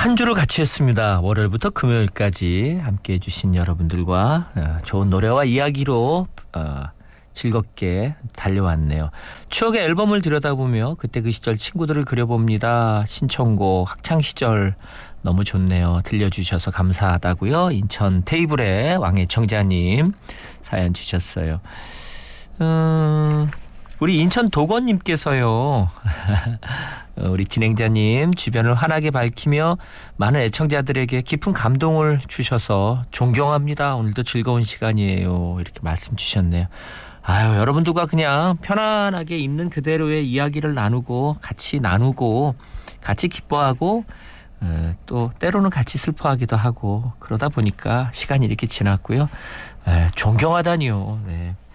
한 주를 같이 했습니다. 월요일부터 금요일까지 함께해 주신 여러분들과 좋은 노래와 이야기로 즐겁게 달려왔네요. 추억의 앨범을 들여다보며 그때 그 시절 친구들을 그려봅니다. 신청곡 학창시절 너무 좋네요. 들려주셔서 감사하다고요. 인천 테이블의 왕의 청자님 사연 주셨어요. 우리 인천 도건님께서요. 우리 진행자님 주변을 환하게 밝히며 많은 애청자들에게 깊은 감동을 주셔서 존경합니다. 오늘도 즐거운 시간이에요. 이렇게 말씀 주셨네요. 아유, 여러분들과 그냥 편안하게 있는 그대로의 이야기를 나누고 같이 기뻐하고 또 때로는 같이 슬퍼하기도 하고 그러다 보니까 시간이 이렇게 지났고요. 존경하다니요. 네.